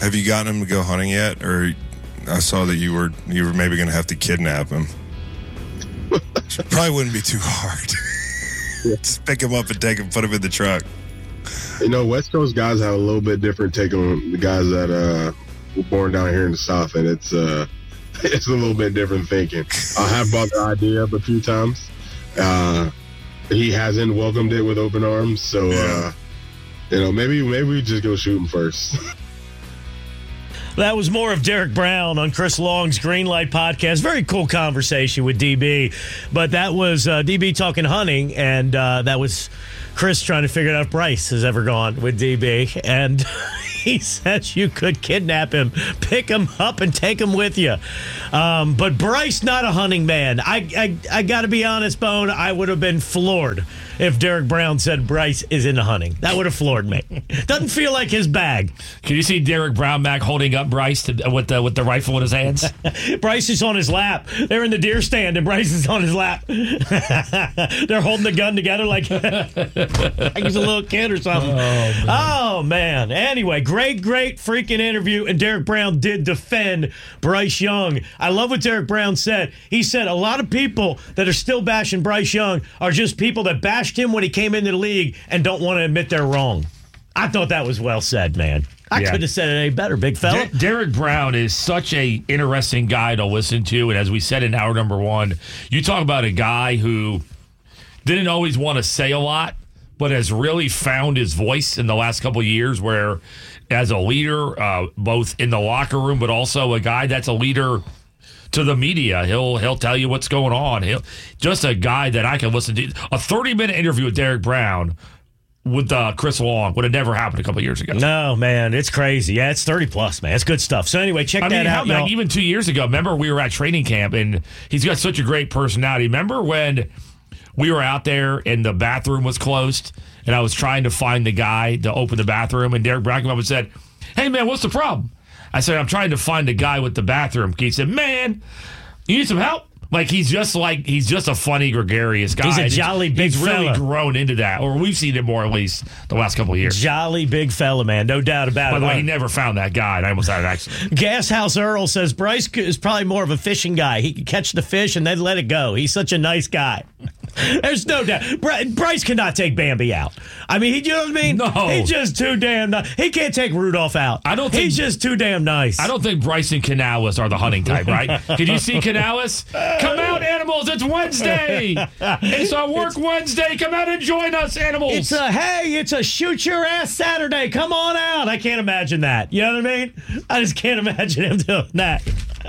Have you gotten him to go hunting yet? Or I saw that you were maybe going to have to kidnap him. Probably wouldn't be too hard. Just pick him up and put him in the truck. West Coast guys have a little bit different take on the guys that were born down here in the South, and it's a little bit different thinking. I have brought the idea up a few times. He hasn't welcomed it with open arms, so maybe we just go shoot him first. That was more of Derek Brown on Chris Long's Greenlight podcast. Very cool conversation with DB. But that was DB talking hunting, and that was Chris trying to figure out if Bryce has ever gone with DB. And he says you could kidnap him, pick him up, and take him with you. But Bryce, not a hunting man. I got to be honest, Bone, I would have been floored if Derek Brown said Bryce is into hunting. That would have floored me. Doesn't feel like his bag. Can you see Derek Brown back holding up Bryce with the rifle in his hands? Bryce is on his lap. They're in the deer stand, and Bryce is on his lap. They're holding the gun together like he's a little kid or something. Oh, man. Anyway, great freaking interview, and Derek Brown did defend Bryce Young. I love what Derek Brown said. He said a lot of people that are still bashing Bryce Young are just people that bashed him when he came into the league and don't want to admit they're wrong. I thought that was well said, man. I couldn't have said it any better, big fella. Derek Brown is such a interesting guy to listen to, and as we said in hour number one, you talk about a guy who didn't always want to say a lot, but has really found his voice in the last couple of years where as a leader, both in the locker room, but also a guy that's a leader to the media. He'll tell you what's going on. Just a guy that I can listen to. A 30-minute interview with Derek Brown with Chris Long would have never happened a couple of years ago. No, man, it's crazy. Yeah, it's 30-plus, man. It's good stuff. So anyway, check that out, y'all. Even 2 years ago, remember we were at training camp, and he's got such a great personality. Remember when we were out there and the bathroom was closed, and I was trying to find the guy to open the bathroom, and Derek Brown came up and said, "Hey, man, what's the problem?" I said, "I'm trying to find the guy with the bathroom." He said, "Man, you need some help?" He's just a funny, gregarious guy. He's a jolly big fella. He's really grown into that, or we've seen it more at least the last couple of years. Jolly big fella, man. No doubt about it. By the way, he never found that guy, and I almost had an accident. Gas House Earl says Bryce is probably more of a fishing guy. He can catch the fish and then let it go. He's such a nice guy. There's no doubt. Bryce cannot take Bambi out. I mean, you know what I mean? No. He's just too damn nice. He can't take Rudolph out. He's just too damn nice. I don't think Bryce and Canales are the hunting type, right? Can you see Canales? Come out, animals. It's Wednesday. It's a work Wednesday. Come out and join us, animals. It's a shoot your ass Saturday. Come on out. I can't imagine that. You know what I mean? I just can't imagine him doing that.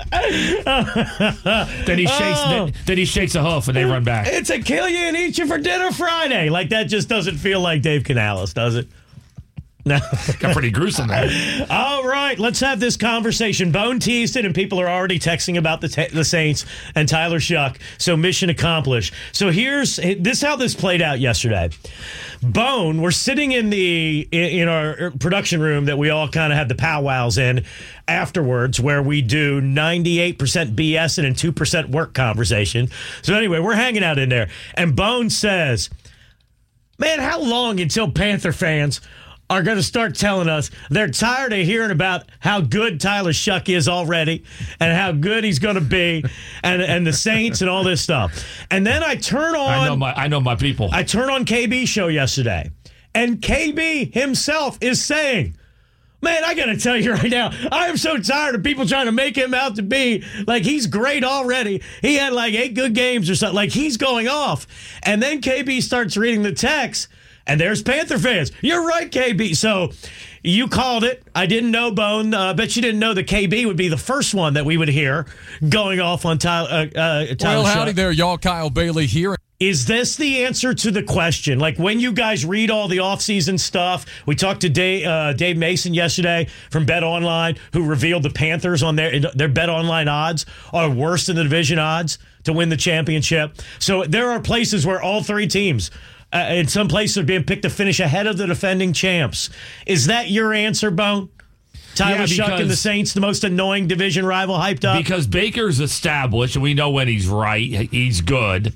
Then he shakes a hoof and they run back. It's a kill you and eat you for dinner Friday. Like, that just doesn't feel like Dave Canales, does it? No. Got pretty gruesome there. All right, let's have this conversation. Bone teased it, and people are already texting about the Saints and Tyler Shuck. So mission accomplished. So this how this played out yesterday. Bone, we're sitting in our production room that we all kind of have the powwows in afterwards, where we do 98% BS and 2% work conversation. So anyway, we're hanging out in there, and Bone says, "Man, how long until Panther fans are going to start telling us they're tired of hearing about how good Tyler Shuck is already and how good he's going to be and the Saints and all this stuff?" And then I turn on... I know my people. I turn on KB's show yesterday, and KB himself is saying, "Man, I got to tell you right now, I am so tired of people trying to make him out to be like he's great already. He had like 8 good games or something. Like, he's going off." And then KB starts reading the text, and there's Panther fans. "You're right, KB." So you called it. I didn't know, Bone. Bet you didn't know that KB would be the first one that we would hear going off on Tyler Well, howdy there, y'all. Kyle Bailey here. Is this the answer to the question? Like, when you guys read all the offseason stuff, we talked to Dave Mason yesterday from Bet Online, who revealed the Panthers on their Bet Online odds are worse than the division odds to win the championship. So there are places where all 3 teams, in some places, are being picked to finish ahead of the defending champs. Is that your answer, Bone? Tyler Shuck and the Saints, the most annoying division rival, hyped up? Because Baker's established, and we know when he's right, he's good.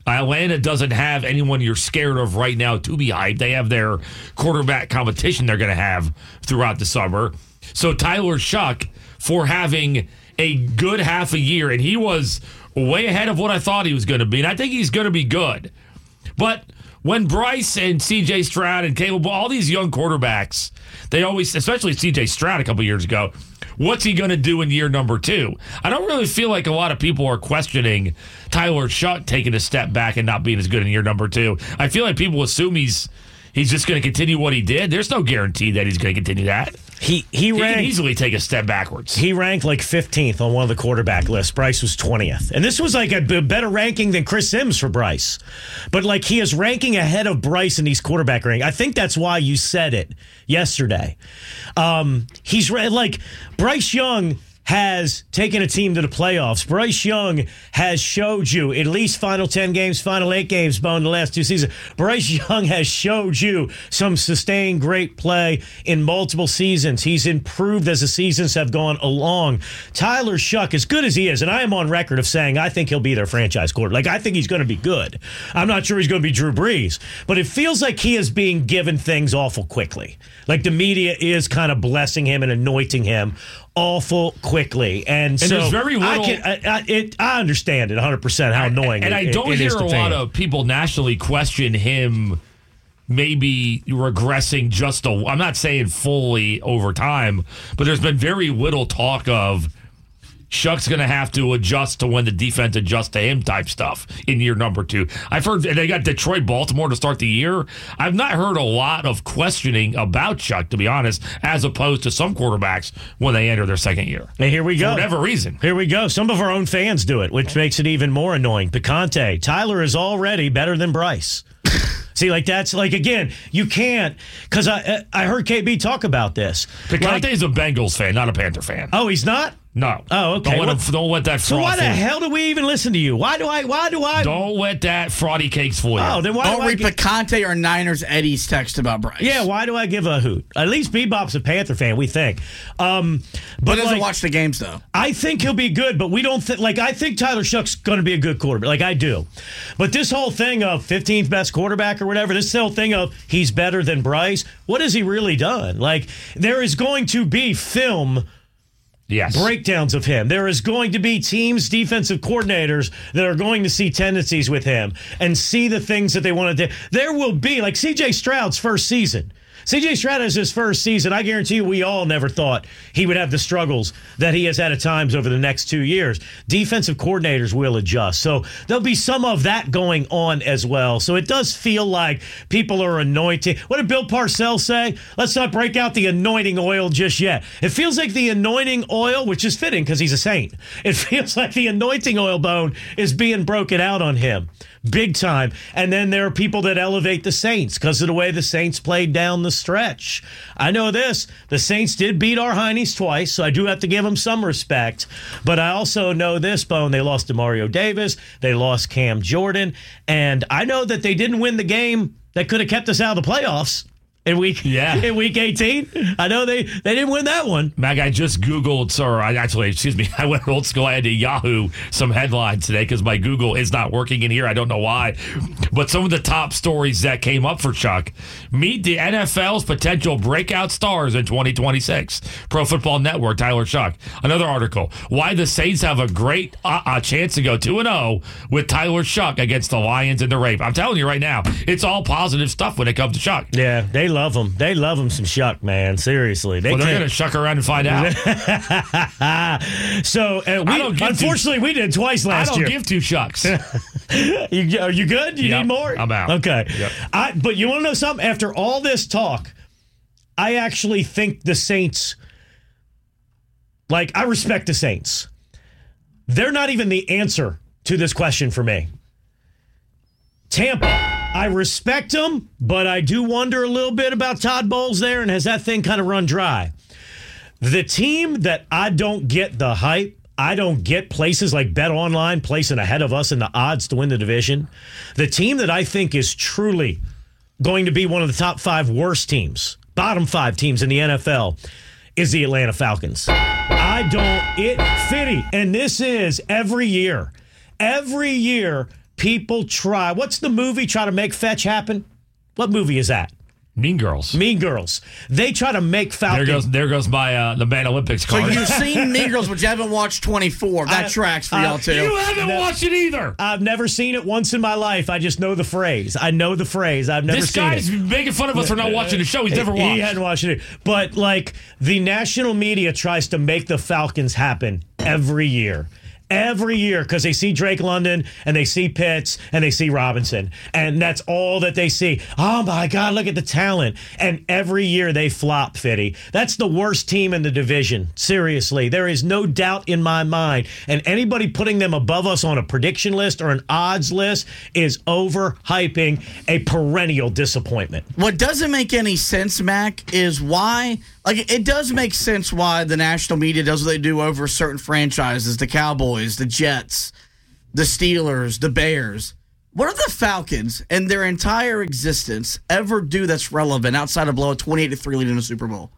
Atlanta doesn't have anyone you're scared of right now to be hyped. They have their quarterback competition they're going to have throughout the summer. So Tyler Shough, for having a good half a year, and he was way ahead of what I thought he was going to be, and I think he's going to be good. But when Bryce and C.J. Stroud and Caleb, all these young quarterbacks, they always, especially C.J. Stroud a couple years ago, what's he going to do in year number 2? I don't really feel like a lot of people are questioning Tyler Shough taking a step back and not being as good in year number 2. I feel like people assume he's just going to continue what he did. There's no guarantee that he's going to continue that. He can easily take a step backwards. He ranked like 15th on one of the quarterback lists. Bryce was 20th. And this was like a better ranking than Chris Sims for Bryce. But like he is ranking ahead of Bryce in these quarterback rankings. I think that's why you said it yesterday. He's like Bryce Young has taken a team to the playoffs. Bryce Young has showed you at least final 10 games, final 8 games, Bone, the last 2 seasons. Bryce Young has showed you some sustained great play in multiple seasons. He's improved as the seasons have gone along. Tyler Shough, as good as he is, and I am on record of saying I think he'll be their franchise quarterback. Like, I think he's going to be good. I'm not sure he's going to be Drew Brees, but it feels like he is being given things awful quickly. Like the media is kind of blessing him and anointing him awful quickly, and so there's very little. I understand it 100% how annoying. And I don't hear a lot of people nationally question him maybe regressing just a. I'm not saying fully over time, but there's been very little talk of Shuck's going to have to adjust to when the defense adjusts to him type stuff in year number 2. I've heard they got Detroit, Baltimore to start the year. I've not heard a lot of questioning about Shough, to be honest, as opposed to some quarterbacks when they enter their second year. And here we go. For whatever reason. Here we go. Some of our own fans do it, which makes it even more annoying. Picante, Tyler is already better than Bryce. See, like that's like, again, you can't, because I heard KB talk about this. Picante is a Bengals fan, not a Panther fan. Oh, he's not? No. Oh, okay. Don't let that. So why the hell do we even listen to you? Why do I? Don't let that fraudy cakes fool you. Oh, then why don't read Picante or Niners Eddie's text about Bryce. Yeah, why do I give a hoot? At least Bebop's a Panther fan, we think. But doesn't watch the games though. I think he'll be good, but we don't think. Like, I think Tyler Shuck's going to be a good quarterback. Like, I do. But this whole thing of 15th best quarterback or whatever, this whole thing of he's better than Bryce. What has he really done? Like, there is going to be film. Yes. Breakdowns of him. There is going to be teams, defensive coordinators that are going to see tendencies with him and see the things that they want to do. There will be, like C.J. Stroud's first season. C.J. Stroud has his first season. I guarantee you we all never thought he would have the struggles that he has had at times over the next 2 years. Defensive coordinators will adjust. So there'll be some of that going on as well. So it does feel like people are anointing. What did Bill Parcells say? Let's not break out the anointing oil just yet. It feels like the anointing oil, which is fitting because he's a saint. It feels like the anointing oil, Bone, is being broken out on him. Big time. And then there are people that elevate the Saints because of the way the Saints played down the stretch. I know this. The Saints did beat our Heinies twice, so I do have to give them some respect. But I also know this, Bone. They lost to Mario Davis. They lost Cam Jordan. And I know that they didn't win the game that could have kept us out of the playoffs. In week 18, I know they didn't win that one. Mag, I just Googled, I went old school. I had to Yahoo some headlines today because my Google is not working in here. I don't know why. But some of the top stories that came up for Shough: meet the NFL's potential breakout stars in 2026. Pro Football Network, Tyler Shough. Another article: why the Saints have a great chance to go 2-0 with Tyler Shough against the Lions and the Ravens. I'm telling you right now, it's all positive stuff when it comes to Shough. Yeah, they love him. They love him some Shough, man. Seriously. They're going to Shough around and find out. So, unfortunately, we did twice last year. I don't give 2 Shucks. Are you good? You need more? I'm out. Okay. Yep. But you want to know something? After all this talk, I actually think the Saints, I respect the Saints. They're not even the answer to this question for me. Tampa. I respect them, but I do wonder a little bit about Todd Bowles there, and has that thing kind of run dry? The team that I don't get the hype, I don't get places like Bet Online placing ahead of us in the odds to win the division. The team that I think is truly going to be one of the top 5 worst teams, bottom 5 teams in the NFL, is the Atlanta Falcons. Fitty, and this is every year. Every year, people try. What's the movie try to make fetch happen? What movie is that? Mean Girls. Mean Girls. They try to make Falcons. There goes my the Man Olympics So card. you've seen Mean Girls, but you haven't watched 24. That tracks for y'all, too. You haven't watched it either. I've never seen it once in my life. I just know the phrase. I know the phrase. I've never This seen it. guy's making fun of us for not watching the show. He's never watched. He hadn't watched it. But, like, the national media tries to make the Falcons happen every year. Every year, because they see Drake London and they see Pitts and they see Robinson. And that's all that they see. Oh, my God, look at the talent. And every year they flop, Fitty. That's the worst team in the division. Seriously. There is no doubt in my mind. And anybody putting them above us on a prediction list or an odds list is overhyping a perennial disappointment. What doesn't make any sense, Mac, is why... Like, it does make sense why the national media does what they do over certain franchises, the Cowboys, the Jets, the Steelers, the Bears. What do the Falcons and their entire existence ever do that's relevant outside of blow a 28-3 lead in the Super Bowl?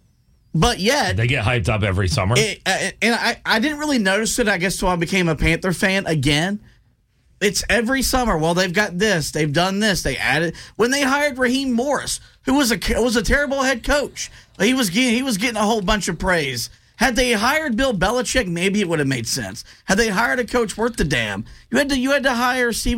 But yet... They get hyped up every summer. And I didn't really notice it, I guess, till I became a Panther fan again. It's every summer. Well, they've got this. They've done this. They added... When they hired Raheem Morris, who was a terrible head coach, he was getting a whole bunch of praise. Had they hired Bill Belichick, maybe it would have made sense. Had they hired a coach worth the damn, you had to hire Kevin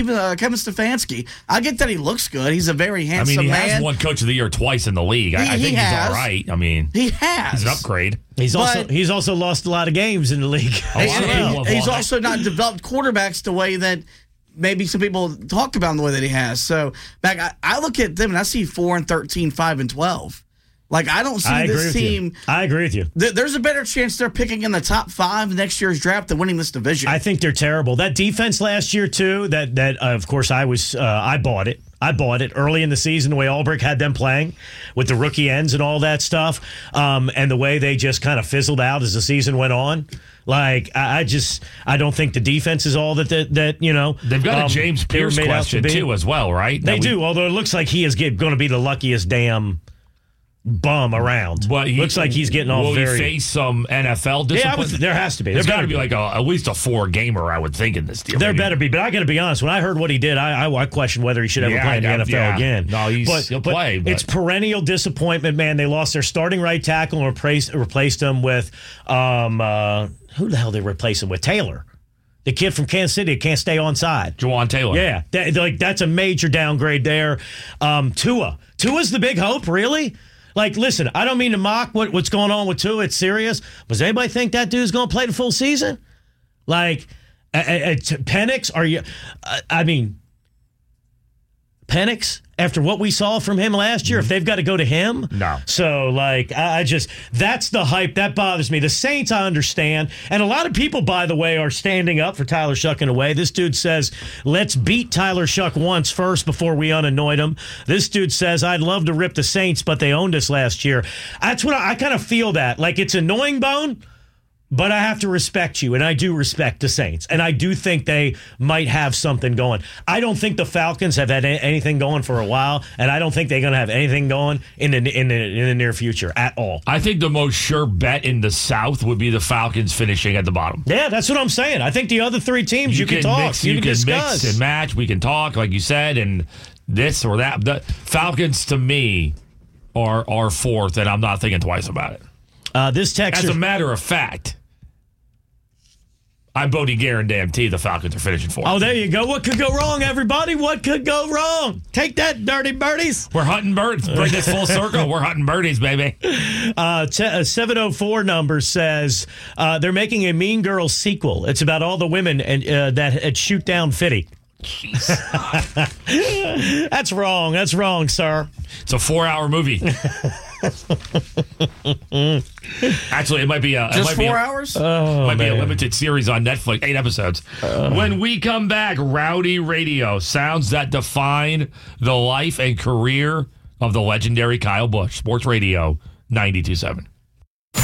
Stefanski. I get that he looks good. He's a very handsome man. He has won Coach of the Year twice in the league. I think he's all right. I mean, he has. He's an upgrade. He's also lost a lot of games in the league. He's also not developed quarterbacks the way that maybe some people talk about him the way that he has. So, I look at them and I see 4-13, 5-12. Like, I don't see this team. I agree with you. There's a better chance they're picking in the top 5 next year's draft than winning this division. I think they're terrible. That defense last year, too, that of course, I bought it. I bought it early in the season, the way Ulbrich had them playing with the rookie ends and all that stuff, and the way they just kind of fizzled out as the season went on. Like, I don't think the defense is all that They've got a James Pierce question, too, as well, right? They do, although it looks like he is going to be the luckiest damn bum around. But looks like he's getting all very... Will he face some NFL discipline? Yeah, there has to be. There's got to be like at least a 4-gamer, I would think, in this deal. There better be, but I got to be honest. When I heard what he did, I questioned whether he should ever play in the NFL again. No, he'll play. But it's perennial disappointment, man. They lost their starting right tackle and replaced him with who the hell they replaced him with? Taylor. The kid from Kansas City can't stay on side. Juwan Taylor. Yeah, that's a major downgrade there. Tua's the big hope, really? Like, listen, I don't mean to mock what's going on with Tua. It's serious. Does anybody think that dude's going to play the full season? Like, Penix, are you... Penix, after what we saw from him last year, if they've got to go to him? No. So, like, that's the hype. That bothers me. The Saints, I understand. And a lot of people, by the way, are standing up for Tyler Shuck in a way. This dude says, let's beat Tyler Shuck once first before we unannoyed him. This dude says, I'd love to rip the Saints, but they owned us last year. That's what I kind of feel that. Like, it's annoying, Bone, but I have to respect you, and I do respect the Saints, and I do think they might have something going. I don't think the Falcons have had anything going for a while, and I don't think they're going to have anything going in the near future at all. I think the most sure bet in the South would be the Falcons finishing at the bottom. Yeah, that's what I'm saying. I think the other 3 teams you can talk, you can discuss. Mix and match. We can talk, like you said, and this or that. The Falcons, to me, are 4th, and I'm not thinking twice about it. This text, as a matter of fact, I'm Bodie guarantee the Falcons are finishing 4th. Oh, there you go. What could go wrong, everybody? What could go wrong? Take that, dirty birdies. We're hunting birds. Bring this full circle. We're hunting birdies, baby. 704 number says they're making a Mean Girls sequel. It's about all the women that shoot down Fitty. That's wrong. That's wrong, sir. It's a 4-hour movie. Actually, it might be just 4 hours. It might be a limited series on Netflix, 8 episodes. When we come back, Rowdy Radio, sounds that define the life and career of the legendary Kyle Busch. Sports Radio 92.7.